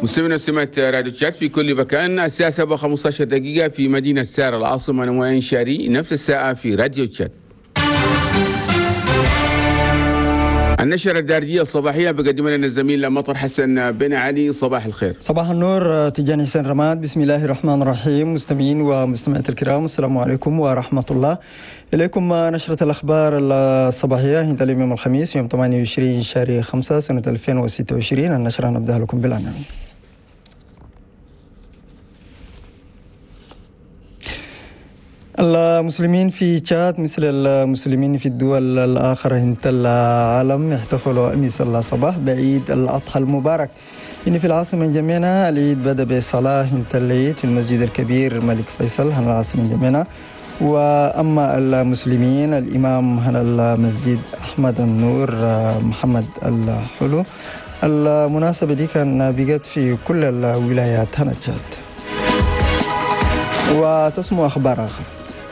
مستمعينا سمعت راديو تشات في كل مكان. الساعة 7:15 دقيقة في مدينة سار العاصمة نوايا شاري، نفس الساعة في راديو تشات. النشرة الداردية الصباحية بقدم لنا الزميل مطر حسن بن علي. صباح الخير. صباح النور. تجاني حسين رماد. بسم الله الرحمن الرحيم. مستمعين ومستمعات الكرام، السلام عليكم ورحمة الله. إليكم نشرة الأخبار الصباحية عند اليوم الخميس يوم 28 شهر 5 سنة 2026. النشرة نبدأ لكم بالعناوين. المسلمين في تشاد مثل المسلمين في الدول الآخرة انت العالم يحتفلوا أمس الصباح بعيد الأضحى المبارك. إن في العاصمة جميعنا العيد بدأ بصلاة انت العيد في المسجد الكبير الملك فيصل هنا العاصمة جميعنا. وأما المسلمين الإمام هنا المسجد أحمد النور محمد الحلو. المناسبة دي كان بقت في كل الولايات هنا تشاد. وتسمو أخبار آخر.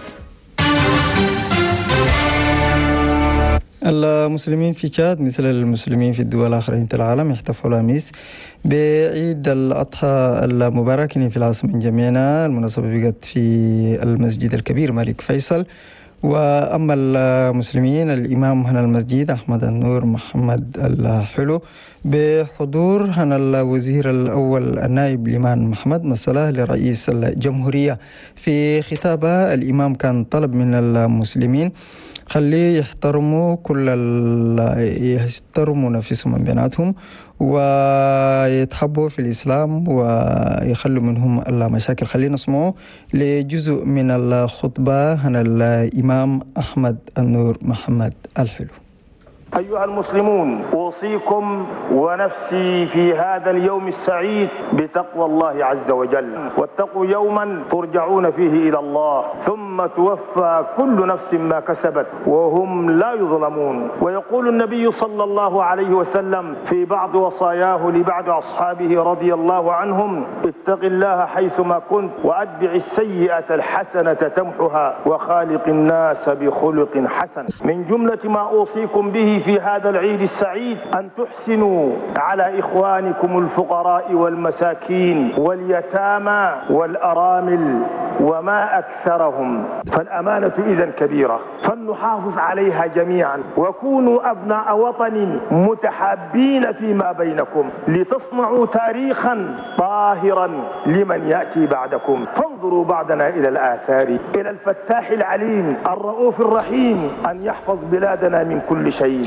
المسلمين في تشاد مثل المسلمين في الدول الآخرة انت العالم يحتفلوا أمس بعيد الأضحى المبارك في العاصمة جميعنا. المناسبة بقت في المسجد الكبير ملك فيصل. وأما المسلمين الإمام هنا المسجد أحمد النور محمد الحلو بحضور هنا الوزير الأول النائب ليمان محمد مسألة لرئيس الجمهورية. في خطابه الإمام كان طلب من المسلمين خليه يحترموا يحترموا نفسهم من بيناتهم ويتحبوا في الإسلام ويخلوا منهم المشاكل. خلينا نسمعوا لجزء من الخطبة هنا الإمام أحمد النور محمد الحلو. أيها المسلمون، أوصيكم ونفسي في هذا اليوم السعيد بتقوى الله عز وجل، واتقوا يوما ترجعون فيه إلى الله ثم توفى كل نفس ما كسبت وهم لا يظلمون. ويقول النبي صلى الله عليه وسلم في بعض وصاياه لبعض أصحابه رضي الله عنهم: اتق الله حيثما كنت وأتبع السيئة الحسنة تمحها وخالق الناس بخلق حسن. من جملة ما أوصيكم به في هذا العيد السعيد أن تحسنوا على إخوانكم الفقراء والمساكين واليتامى والأرامل وما أكثرهم، فالأمانة إذن كبيرة فلنحافظ عليها جميعا. وكونوا أبناء وطن متحابين فيما بينكم لتصنعوا تاريخا طاهرا لمن يأتي بعدكم. فانظروا بعدنا إلى الآثار، إلى الفتاح العليم الرؤوف الرحيم أن يحفظ بلادنا من كل شيء.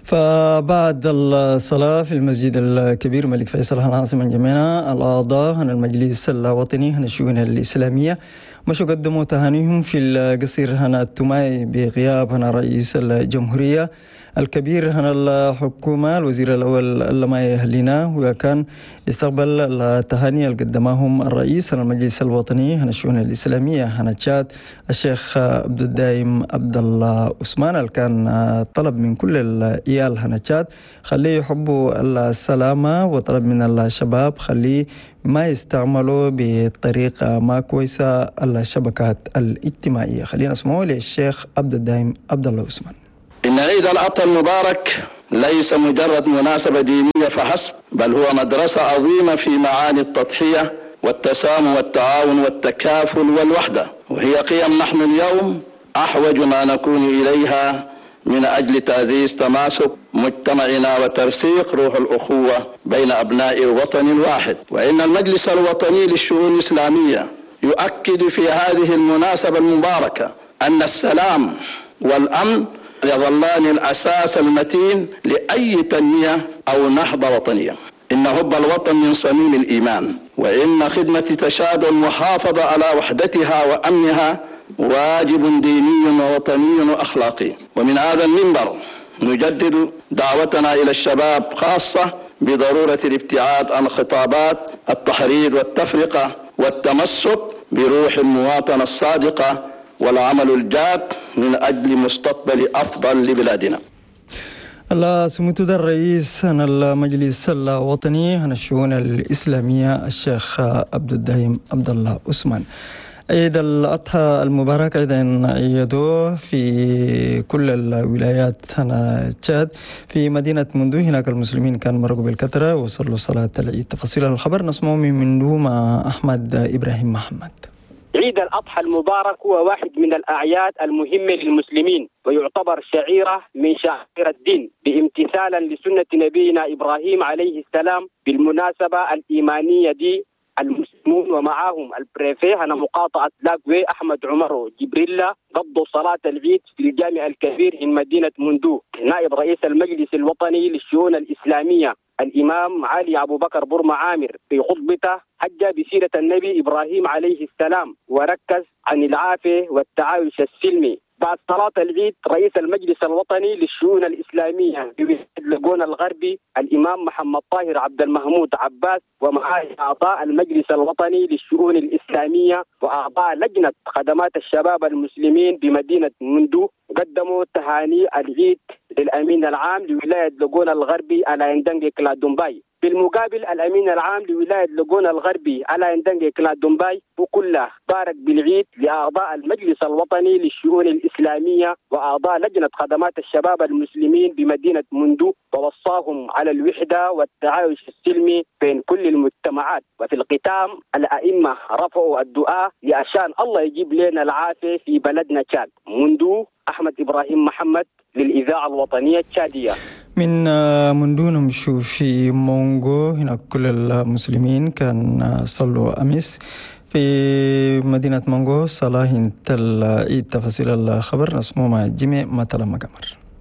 فبعد الصلاة في المسجد الكبير ملك فيصل هنا عاصمة جميعنا، الأعضاء هنا المجلس الوطني هنا الشؤون الإسلامية مشوا قدموا تهانيهم في القصر هنا التماي بغياب هنا رئيس الجمهورية الكبير هنا الحكومة الوزير الأول لما يهلنا. وكان يستقبل التهاني اللي قدمهم الرئيس هنا المجلس الوطني هنا الشؤون الإسلامية هنا تشاد الشيخ عبد الدايم عبد الله عثمان، اللي كان طلب من كل الإيال هنا تشاد خليه يحبوا السلامة، وطلب من الشباب خليه ما يستعملوا بطريقة ما كويسة الشبكات الاجتماعية. خلينا نسمعوا للشيخ عبد الدايم عبد الله عثمان. إن عيد الأضحى المبارك ليس مجرد مناسبة دينية فحسب، بل هو مدرسة عظيمة في معاني التضحية والتسامح والتعاون والتكافل والوحدة، وهي قيم نحن اليوم أحوج ما نكون إليها من أجل تعزيز تماسك مجتمعنا وترسيخ روح الأخوة بين أبناء الوطن الواحد. وإن المجلس الوطني للشؤون الإسلامية يؤكد في هذه المناسبة المباركة أن السلام والأمن يظلان الأساس المتين لأي تنمية أو نهضة وطنية. إن حب الوطن من صميم الإيمان، وإن خدمة تشاد المحافظة على وحدتها وأمنها واجب ديني ووطني وأخلاقي. ومن هذا المنبر نجدد دعوتنا إلى الشباب خاصة بضرورة الابتعاد عن خطابات التحريض والتفرقة والتمسك بروح المواطنة الصادقة والعمل الجاد من أجل مستقبل أفضل لبلادنا. الله سموت الرئيس هنا المجلس الوطني هنا الشؤون الإسلامية الشيخ عبد الدايم عبد الله عثمان. عيد الأضحى المبارك أيضا عيدوه في كل الولايات هنا تشاد. في مدينة مندو هناك المسلمين كانوا مرقوا بالكثرة وصلوا صلاة العيد. تفاصيل الخبر نسمعه من مندو مع أحمد إبراهيم محمد. عيد الأضحى المبارك هو واحد من الأعياد المهمة للمسلمين، ويعتبر شعيرة من شعائر الدين بامتثالا لسنة نبينا إبراهيم عليه السلام. بالمناسبة الإيمانية دي المسلمون ومعهم البريفيه أنا مقاطعة لاكوي أحمد عمر جبريلا قضوا صلاة العيد في الجامع الكبير من مدينة مندو. نائب رئيس المجلس الوطني للشؤون الإسلامية الإمام علي أبو بكر برمة عامر في خطبته حج بسيرة النبي إبراهيم عليه السلام وركز عن العافية والتعايش السلمي. بعد صلاة العيد رئيس المجلس الوطني للشؤون الإسلامية في اللاجون الغربي الإمام محمد طاهر عبد المحمود عباس ومعه أعضاء المجلس الوطني للشؤون الإسلامية وأعضاء لجنة خدمات الشباب المسلمين بمدينة مندو قدموا تهاني العيد للأمين العام لولاية لاجون الغربي على اندنج كلادومباي. بالمقابل الأمين العام لولاية لاجون الغربي على اندنج كلادومباي وكله بارك بالعيد لأعضاء المجلس الوطني للشؤون الإسلامية وأعضاء لجنة خدمات الشباب المسلمين بمدينة مندو ووصاهم على الوحدة والتعايش السلمي بين كل المجتمعات. وفي الختام الأئمة رفعوا الدعاء لأشان الله يجيب لنا العافية في بلدنا تشاد. مندو أحمد إبراهيم محمد للإذاعة الوطنية التشادية. من مندو نمشي في مونغو. هناك كل المسلمين كان صلوا أمس في مدينة مونغو صلاة العيد. تفاصيل الخبر نسمع مع جميع مثلا مقامر.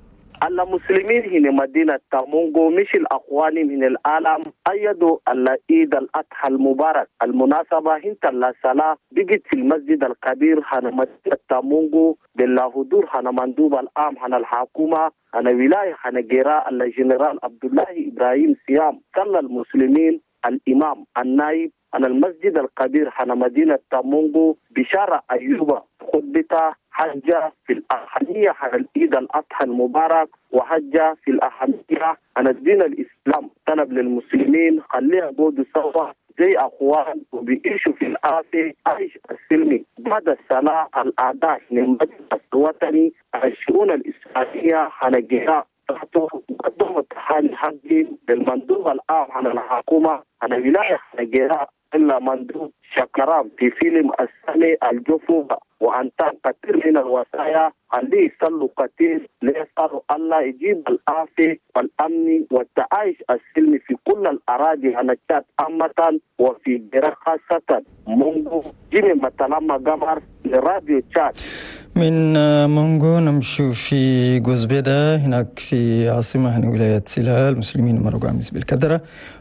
المسلمين هنا مدينة مونغو مش الأخوان من العالم أيدوا العيد الأضحى المبارك. المناسبة هنت الصلاة بقت في المسجد الكبير هنا مدينة مونغو بالحضور هنا مندوب العام هنا الحكومة هنا ولاية هنا جراء الجنرال عبد الله إبراهيم سيام. صلى المسلمين الإمام النائب أنا المسجد الكبير هنا مدينة مونغو بشارة أيوب خطبته حج في الأهمية على العيد الأضحى المبارك وحج في الأهمية على الدين الإسلام. طلب للمسلمين خليها بود سوا زي أخوان وبيعيشوا في العافية عيش السلمي. بعد الصلاة الأعداء من المجلس الوطني على الشؤون الإسلامية على جهة قدموا تحالي حقي للمندوب العام على الحكومة على ولاية على جهة إلا مندوب شكرام في فيلم السنة الجفوفة وأنتم كثير من الوصايا اللي يصلوا كثير ليسألوا الله يجيب العافية والأمن والتعايش السلمي في كل الأراضي على تشاد عامة وفي جراء خاصة مونغو. جيمي متلمى قمر لراديو تشاد. من مونغو نمشي في غوزبيدا. هناك في عاصمة هنا ولاية سيلا المسلمين مرقوا أمس بالكدرة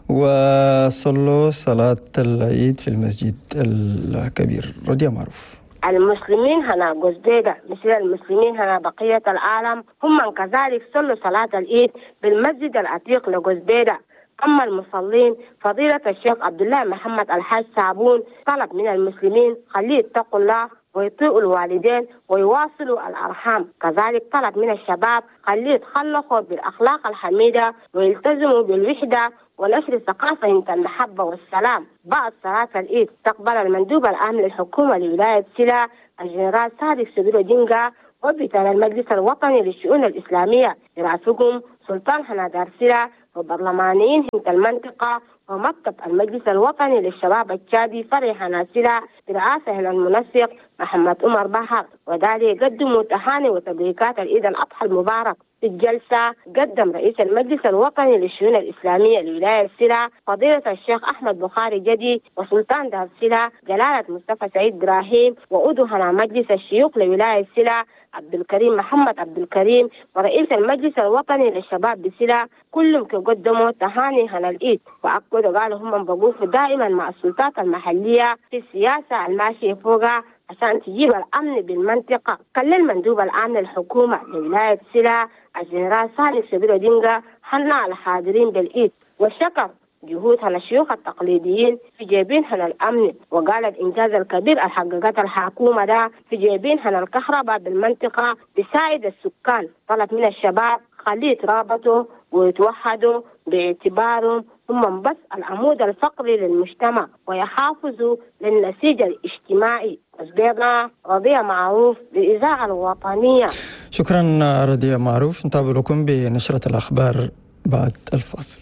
وصلوا صلاة العيد في المسجد الكبير. رضيا معروف. المسلمين هنا غوزبيدا مثل المسلمين هنا بقية العالم هم من كذلك صلوا صلاة العيد بالمسجد العتيق لغوزبيدا. أما المصلين فضيلة الشيخ عبد الله محمد الحاج صابون طلب من المسلمين خليه يتقوا الله ويطيعوا الوالدين ويواصلوا الأرحام. كذلك طلب من الشباب خليه يتخلقوا بالأخلاق الحميدة ويلتزموا بالوحدة ونشر ثقافة المحبة والسلام. بعد صلاة العيد استقبل المندوب العام للحكومة لولاية سيلا الجنرال صادق سدرو دينغا وبتال المجلس الوطني للشؤون الإسلامية يرافقهم سلطان هنادار سيلا وبرلمانيين هنت المنطقة ومكتب المجلس الوطني للشباب التشادي فريق هناسيلا برئاسة المنسق محمد عمر بحر. وذلك قدموا تهاني وتبريكات العيد الأضحى المبارك. في الجلسة قدم رئيس المجلس الوطني للشؤون الإسلامية لولاية سيلا فضيلة الشيخ أحمد بخاري جدي وسلطان دار سيلا جلالة مصطفى سعيد إبراهيم وأدهنا مجلس الشيوخ لولاية سيلا عبد الكريم محمد عبد الكريم ورئيس المجلس الوطني للشباب بسيلا كلهم قدموا تهاني هنا العيد. وأكدوا قالوا هم بقوفوا دائما مع السلطات المحلية في السياسة الماشية فوقها عشان تجيب الأمن بالمنطقة. كل المندوب العام للحكومة لولاية سيلا الجنرال صالح سبيرو دينغا حنا الحاضرين بالعيد وشكر جهود الشيوخ التقليديين في جيبين الأمن وقال الإنجاز الكبير الحققت الحكومة ده في جيبين الكهرباء بالمنطقة بساعد السكان. طلب من الشباب خليه يترابطوا ويتوحدوا باعتبارهم هم بس العمود الفقري للمجتمع ويحافظوا للنسيج الاجتماعي. قصدنا رضية معروف بالإذاعة الوطنية. شكرا رضية معروف. نتابع لكم بنشرة الأخبار بعد الفاصل.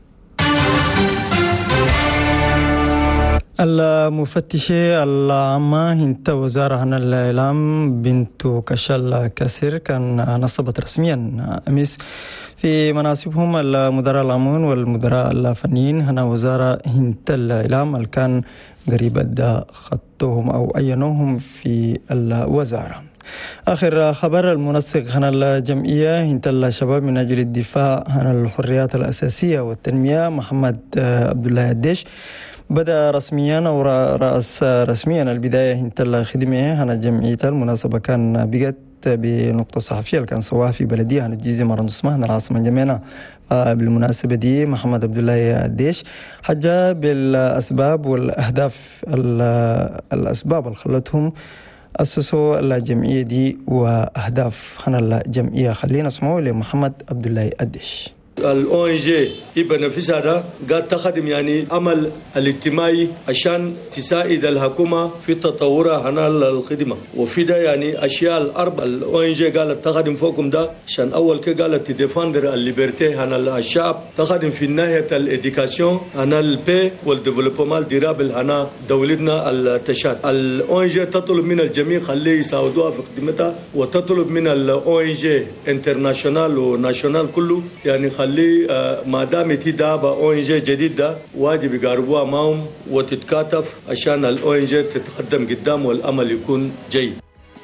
المفتشة العامة هند وزارة عن الإعلام بنت كشال كاسر كان نصبت رسميا أمس في مناصبهم المدراء العامون والمدراء الفنيين هنا وزارة هند الإعلام اللي كان قريب خطهم أو أينوهم في الوزارة. آخر خبر المنسق عن الجمعية هند الشباب من أجل الدفاع عن الحريات الأساسية والتنمية محمد عبد الله الديش بدأ رسميا أو رأس رسميا البداية هنت الخدمة هنا جمعية. المناسبة كان بقت بنقطة صحفية اللي كان سواها في بلدية هنا الجيزة مرة نسمة هنا العاصمة جمينا. بالمناسبة دي محمد عبد الله الديش حجة بالأسباب والأهداف الأسباب اللي خلتهم أسسوا الجمعية دي وأهداف هنا الجمعية. خلينا نسمعوا لمحمد عبد الله الديش. الأو إن جي يبنفذ هذا قاعد تخدم يعني عمل الاجتماعي عشان تساعد الحكومة في تطورها هنا الخدمة. وفي ده يعني أشياء الأربع الأو إن جي قالت تخدم فوقهم ده عشان أول كده قالت تديفندر الليبرتي هنا الشعب. تخدم في ناحية الإديكاسيون هنا البي والديفلوبمنت ديرابل هنا دولتنا التشاد. الأو إن جي تطلب من الجميع خليه يساعدوها في خدمتها وتطلب من الأو إن جي انترناشونال وناشونال كله يعني خلي ما دام تدابا او ان جي جديد ده واجب يقاربوها معهم وتتكاتف عشان الاو ان جي تتقدم قدام والامل يكون جيد.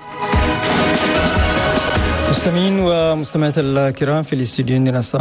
مستمعين ومستمعات الكرام في الاستديو عندنا الساعة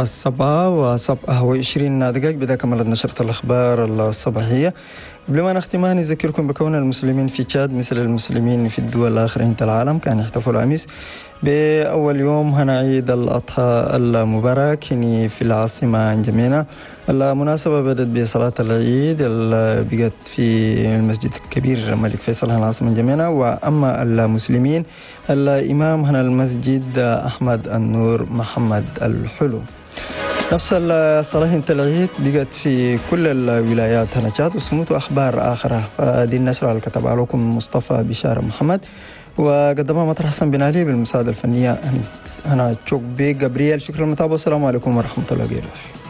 7:27 دقائق بدأ كملت نشرة الأخبار الصباحية. قبل ما نختمها نذكركم بكون المسلمين في تشاد مثل المسلمين في الدول الآخرة في العالم كان يحتفلوا أمس بأول يوم هنا عيد الأضحى المبارك هنا في العاصمة نجمينا. المناسبة بدأت بصلاة العيد بقت في المسجد الكبير الملك فيصل هنا العاصمة نجمينا. وأما المسلمين الإمام هنا المسجد أحمد النور محمد الحلو. نفس الصلاة العيد بقت في كل الولايات هنا تشاد وسموت أخبار آخرة. دي النشرة اللي كتبها لكم مصطفى بشار محمد وقدمها مطرح حسن بن علي بالمساعدة الفنية هنا تشوك بي جابرييل. شكرا للمتابعة والسلام عليكم ورحمة الله وبركاته.